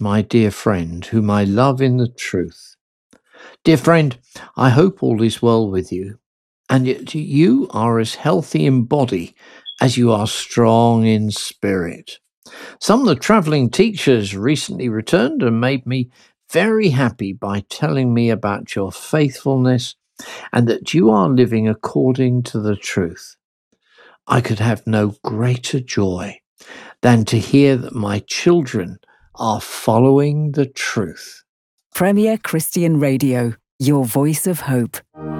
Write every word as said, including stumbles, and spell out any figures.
my dear friend, whom I love in the truth. Dear friend, I hope all is well with you, and yet you are as healthy in body as you are strong in spirit. Some of the traveling teachers recently returned and made me very happy by telling me about your faithfulness and that you are living according to the truth. I could have no greater joy than to hear that my children are following the truth. Premier Christian Radio, your voice of hope.